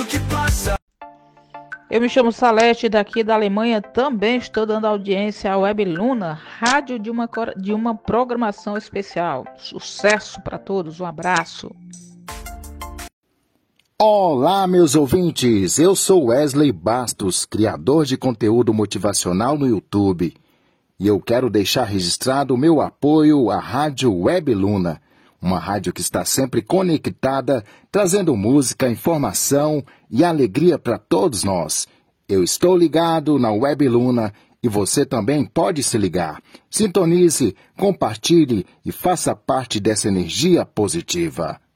isso que passa. Eu me chamo Salete, daqui da Alemanha, também estou dando audiência à Web Luna, rádio de uma programação especial. Sucesso para todos, um abraço. Olá, meus ouvintes, eu sou Wesley Bastos, criador de conteúdo motivacional no YouTube. E eu quero deixar registrado o meu apoio à Rádio Web Luna, uma rádio que está sempre conectada, trazendo música, informação e alegria para todos nós. Eu estou ligado na Web Luna e você também pode se ligar. Sintonize, compartilhe e faça parte dessa energia positiva.